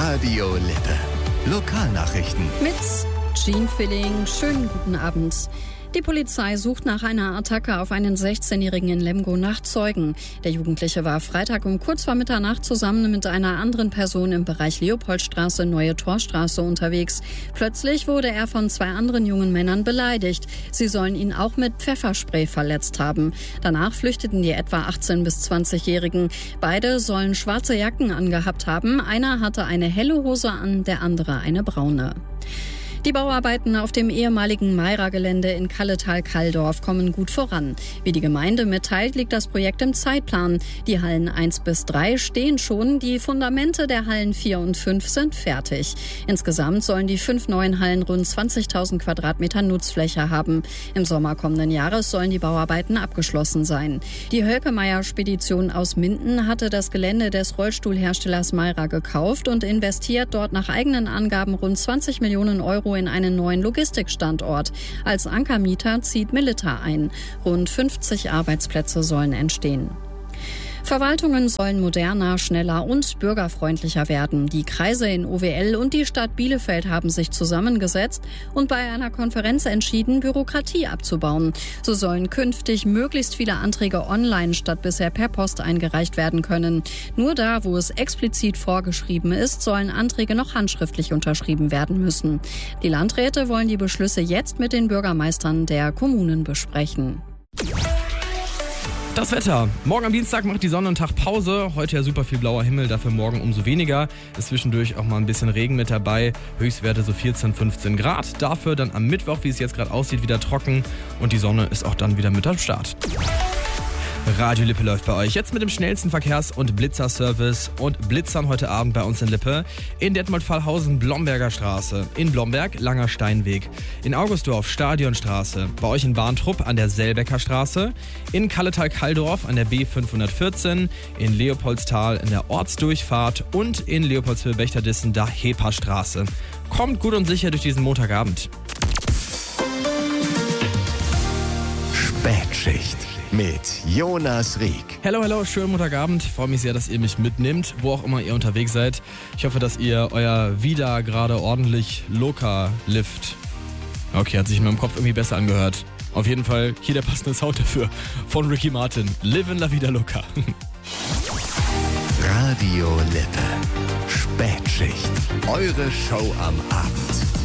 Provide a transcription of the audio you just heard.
Radio Lippe. Lokalnachrichten. Mit Jean Filling. Schönen guten Abend. Die Polizei sucht nach einer Attacke auf einen 16-Jährigen in Lemgo nach Zeugen. Der Jugendliche war Freitag um kurz vor Mitternacht zusammen mit einer anderen Person im Bereich Leopoldstraße, Neue Torstraße unterwegs. Plötzlich wurde er von zwei anderen jungen Männern beleidigt. Sie sollen ihn auch mit Pfefferspray verletzt haben. Danach flüchteten die etwa 18- bis 20-Jährigen. Beide sollen schwarze Jacken angehabt haben. Einer hatte eine helle Hose an, der andere eine braune. Die Bauarbeiten auf dem ehemaligen Meira-Gelände in Kalletal-Kalldorf kommen gut voran. Wie die Gemeinde mitteilt, liegt das Projekt im Zeitplan. Die Hallen 1 bis 3 stehen schon, die Fundamente der Hallen 4 und 5 sind fertig. Insgesamt sollen die 5 neuen Hallen rund 20.000 Quadratmeter Nutzfläche haben. Im Sommer kommenden Jahres sollen die Bauarbeiten abgeschlossen sein. Die Hölkemeyer-Spedition aus Minden hatte das Gelände des Rollstuhlherstellers Meira gekauft und investiert dort nach eigenen Angaben rund 20 Millionen Euro in einen neuen Logistikstandort. Als Ankermieter zieht Milita ein. Rund 50 Arbeitsplätze sollen entstehen. Verwaltungen sollen moderner, schneller und bürgerfreundlicher werden. Die Kreise in OWL und die Stadt Bielefeld haben sich zusammengesetzt und bei einer Konferenz entschieden, Bürokratie abzubauen. So sollen künftig möglichst viele Anträge online statt bisher per Post eingereicht werden können. Nur da, wo es explizit vorgeschrieben ist, sollen Anträge noch handschriftlich unterschrieben werden müssen. Die Landräte wollen die Beschlüsse jetzt mit den Bürgermeistern der Kommunen besprechen. Das Wetter. Morgen am Dienstag macht die Sonne einen Tag Pause. Heute ja super viel blauer Himmel, dafür morgen umso weniger. Ist zwischendurch auch mal ein bisschen Regen mit dabei. Höchstwerte so 14, 15 Grad. Dafür dann am Mittwoch, wie es jetzt gerade aussieht, wieder trocken. Und die Sonne ist auch dann wieder mit am Start. Radio Lippe läuft bei euch jetzt mit dem schnellsten Verkehrs- und Blitzerservice und Blitzern heute Abend bei uns in Lippe. In Detmold-Fallhausen, Blomberger Straße. In Blomberg, Langer Steinweg. In Augustdorf, Stadionstraße. Bei euch in Bahntrupp an der Selbecker Straße. In Kalletal-Kalldorf an der B514. In Leopoldstal in der Ortsdurchfahrt. Und in Leopoldsville-Bechterdissen der Heperstraße. Kommt gut und sicher durch diesen Montagabend. Spätschicht mit Jonas Rieck. Hallo, schönen Montagabend. Freue mich sehr, dass ihr mich mitnimmt, wo auch immer ihr unterwegs seid. Ich hoffe, dass ihr euer Vida gerade ordentlich locker lift. Okay, hat sich in meinem Kopf irgendwie besser angehört. Auf jeden Fall hier der passende Sound dafür von Ricky Martin. Live in la Vida Loca. Radio Lippe. Spätschicht. Eure Show am Abend.